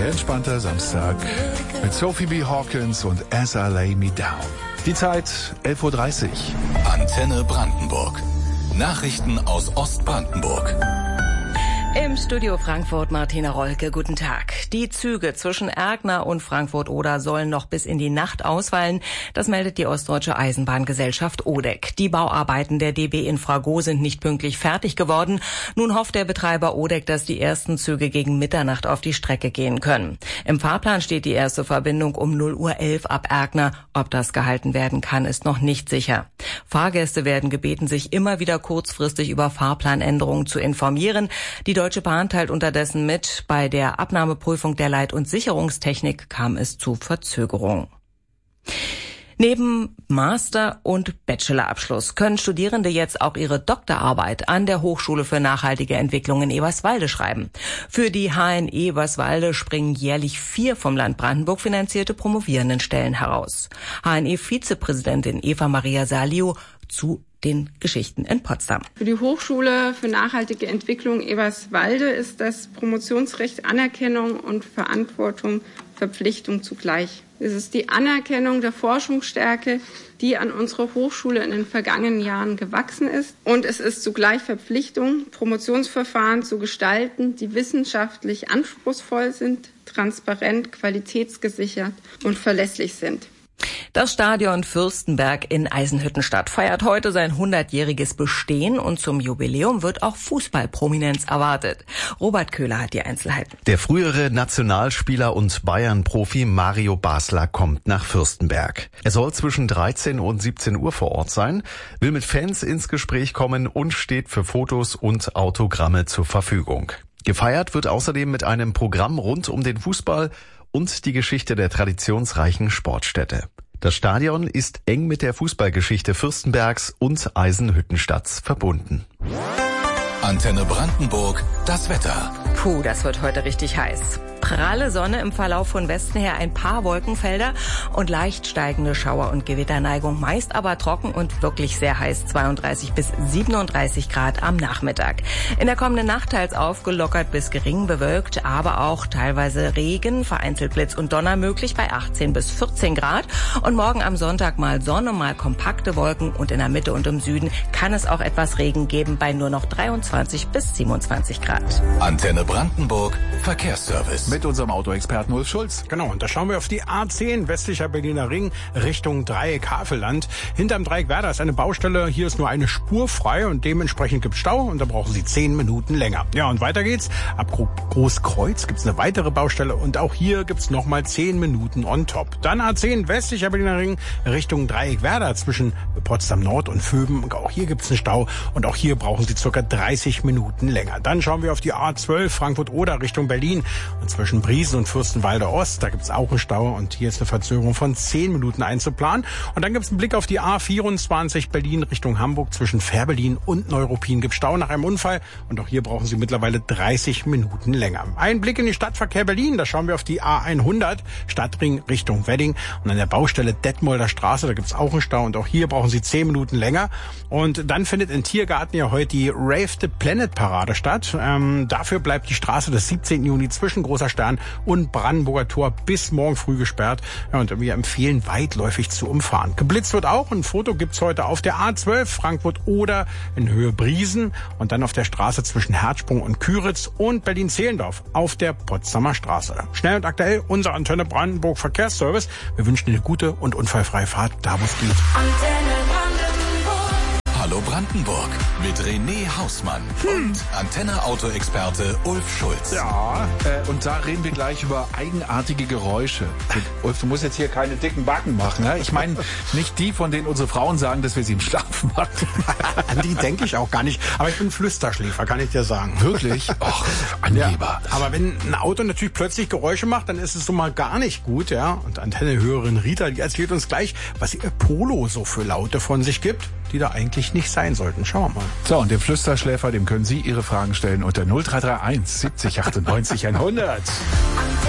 sehr entspannter Samstag mit Sophie B. Hawkins und As I Lay Me Down. Die Zeit 11.30 Uhr. Antenne Brandenburg. Nachrichten aus Ostbrandenburg. Im Studio Frankfurt Martina Rolke, guten Tag. Die Züge zwischen Erkner und Frankfurt-Oder sollen noch bis in die Nacht ausfallen. Das meldet die Ostdeutsche Eisenbahngesellschaft ODEC. Die Bauarbeiten der DB Infrago sind nicht pünktlich fertig geworden. Nun hofft der Betreiber ODEC, dass die ersten Züge gegen Mitternacht auf die Strecke gehen können. Im Fahrplan steht die erste Verbindung um 0:11 Uhr ab Erkner. Ob das gehalten werden kann, ist noch nicht sicher. Fahrgäste werden gebeten, sich immer wieder kurzfristig über Fahrplanänderungen zu informieren. Die Deutsche Bahn teilt unterdessen mit, bei der Abnahmeprüfung der Leit- und Sicherungstechnik kam es zu Verzögerungen. Neben Master- und Bachelorabschluss können Studierende jetzt auch ihre Doktorarbeit an der Hochschule für nachhaltige Entwicklung in Eberswalde schreiben. Für die HNE Eberswalde springen jährlich 4 vom Land Brandenburg finanzierte Promovierendenstellen heraus. HNE-Vizepräsidentin Eva Maria Saliu zu den Geschichten in Potsdam. Für die Hochschule für nachhaltige Entwicklung Eberswalde ist das Promotionsrecht Anerkennung und Verantwortung Verpflichtung zugleich. Es ist die Anerkennung der Forschungsstärke, die an unserer Hochschule in den vergangenen Jahren gewachsen ist. Und es ist zugleich Verpflichtung, Promotionsverfahren zu gestalten, die wissenschaftlich anspruchsvoll sind, transparent, qualitätsgesichert und verlässlich sind. Das Stadion Fürstenberg in Eisenhüttenstadt feiert heute sein 100-jähriges Bestehen und zum Jubiläum wird auch Fußballprominenz erwartet. Robert Köhler hat die Einzelheiten. Der frühere Nationalspieler und Bayern-Profi Mario Basler kommt nach Fürstenberg. Er soll zwischen 13 und 17 Uhr vor Ort sein, will mit Fans ins Gespräch kommen und steht für Fotos und Autogramme zur Verfügung. Gefeiert wird außerdem mit einem Programm rund um den Fußball und die Geschichte der traditionsreichen Sportstätte. Das Stadion ist eng mit der Fußballgeschichte Fürstenbergs und Eisenhüttenstadts verbunden. Antenne Brandenburg, das Wetter. Puh, das wird heute richtig heiß. Pralle Sonne im Verlauf von Westen her, ein paar Wolkenfelder und leicht steigende Schauer- und Gewitterneigung, meist aber trocken und wirklich sehr heiß, 32 bis 37 Grad am Nachmittag. In der kommenden Nacht teils aufgelockert bis gering bewölkt, aber auch teilweise Regen, vereinzelt Blitz und Donner möglich bei 18 bis 14 Grad. Und morgen am Sonntag mal Sonne, mal kompakte Wolken und in der Mitte und im Süden kann es auch etwas Regen geben bei nur noch 23 bis 27 Grad. Antenne Brandenburg, Verkehrsservice. Mit unserem Autoexperten Ulf Schulz. Genau, und da schauen wir auf die A10, westlicher Berliner Ring, Richtung Dreieck Havelland. Hinterm Dreieck Werder ist eine Baustelle, hier ist nur eine Spur frei und dementsprechend gibt's Stau und da brauchen Sie 10 Minuten länger. Ja, und weiter geht's. Ab Großkreuz gibt's eine weitere Baustelle und auch hier gibt's nochmal 10 Minuten on top. Dann A10, westlicher Berliner Ring, Richtung Dreieck Werder zwischen Potsdam Nord und Vöben. Auch hier gibt's einen Stau und auch hier brauchen Sie circa 30 Minuten länger. Dann schauen wir auf die A12, Frankfurt-Oder Richtung Berlin und zwischen Briesen und Fürstenwalde Ost, da gibt's auch einen Stau und hier ist eine Verzögerung von 10 Minuten einzuplanen. Und dann gibt's einen Blick auf die A24 Berlin Richtung Hamburg zwischen Fährberlin und Neuruppin gibt's Stau nach einem Unfall und auch hier brauchen Sie mittlerweile 30 Minuten länger. Ein Blick in den Stadtverkehr Berlin, da schauen wir auf die A100 Stadtring Richtung Wedding und an der Baustelle Detmolder Straße, da gibt's auch einen Stau und auch hier brauchen Sie 10 Minuten länger. Und dann findet in Tiergarten ja heute die Rave the Planet Parade statt. Dafür bleibt die Straße des 17. Juni zwischen Großer Stern und Brandenburger Tor bis morgen früh gesperrt. Ja, und wir empfehlen, weitläufig zu umfahren. Geblitzt wird auch. Ein Foto gibt's heute auf der A12 Frankfurt-Oder in Höhe Briesen und dann auf der Straße zwischen Herzsprung und Küritz und Berlin-Zehlendorf auf der Potsdamer Straße. Schnell und aktuell unser Antenne Brandenburg Verkehrsservice. Wir wünschen Ihnen eine gute und unfallfreie Fahrt, da wo es geht. Hallo Brandenburg mit René Hausmann und Antenne-Auto-Experte Ulf Schulz. Ja, und da reden wir gleich über eigenartige Geräusche. Ulf, du musst jetzt hier keine dicken Backen machen. Ne? Ich meine, nicht die, von denen unsere Frauen sagen, dass wir sie im Schlaf machen. An die denke ich auch gar nicht. Aber ich bin Flüsterschläfer, kann ich dir sagen. Wirklich? Ach, Angeber. Ja, aber wenn ein Auto natürlich plötzlich Geräusche macht, dann ist es so mal gar nicht gut. Ja. Und Antenne-Hörerin Rita, die erzählt uns gleich, was ihr Polo so für Laute von sich gibt, die da eigentlich nicht sein sollten. Schauen wir mal. So, und dem Flüsterschläfer, dem können Sie Ihre Fragen stellen unter 0331 70 98 100.